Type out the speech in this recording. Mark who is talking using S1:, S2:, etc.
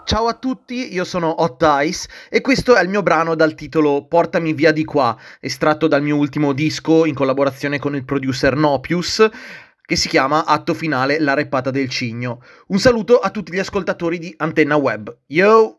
S1: Ciao a tutti, io sono Hot Ice e questo è il mio brano dal titolo Portami via di qua, estratto dal mio ultimo disco in collaborazione con il producer Nopius, che si chiama Atto finale, la reppata del cigno. Un saluto a tutti gli ascoltatori di Antenna Web. Yo!